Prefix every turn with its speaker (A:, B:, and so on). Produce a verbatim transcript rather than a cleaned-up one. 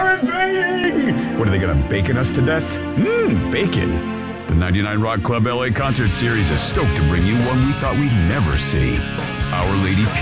A: They're invading! What, are they gonna bacon us to death? Mmm, bacon. The ninety-nine Rock Club L A Concert Series is stoked to bring you one we thought we'd never see. Our Lady